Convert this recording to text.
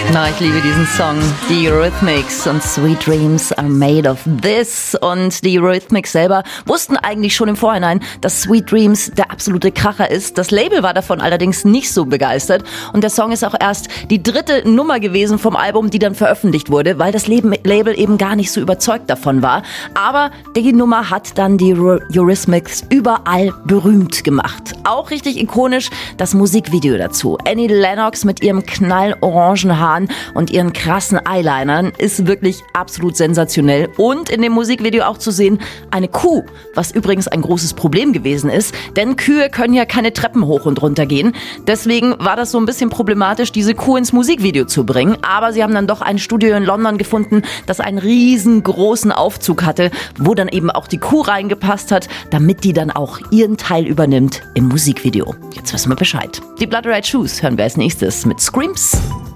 Na, ich liebe diesen Song. Die Eurythmics und Sweet Dreams are made of this. Und die Eurythmics selber wussten eigentlich schon im Vorhinein, dass Sweet Dreams der absolute Kracher ist. Das Label war davon allerdings nicht so begeistert. Und der Song ist auch erst die 3. Nummer gewesen vom Album, die dann veröffentlicht wurde, weil das Label eben gar nicht so überzeugt davon war. Aber die Nummer hat dann die Eurythmics überall berühmt gemacht. Auch richtig ikonisch das Musikvideo dazu. Annie Lennox mit ihrem knallorangen Haaren und ihren krassen Eyelinern ist wirklich absolut sensationell. Und in dem Musikvideo auch zu sehen, eine Kuh, was übrigens ein großes Problem gewesen ist, denn Kühe können ja keine Treppen hoch und runter gehen. Deswegen war das so ein bisschen problematisch, diese Kuh ins Musikvideo zu bringen. Aber sie haben dann doch ein Studio in London gefunden, das einen riesengroßen Aufzug hatte, wo dann eben auch die Kuh reingepasst hat, damit die dann auch ihren Teil übernimmt im Musikvideo. Jetzt wissen wir Bescheid. Die Blood Red Shoes hören wir als nächstes mit Screams.